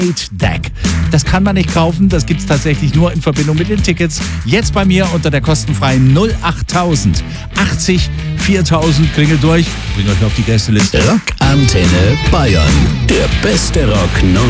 Deck. Das kann man nicht kaufen, das gibt es tatsächlich nur in Verbindung mit den Tickets. Jetzt bei mir unter der kostenfreien 08000 80 4000. Klingelt durch, bringt euch auf die Gästeliste. Rockantenne Bayern, der beste Rock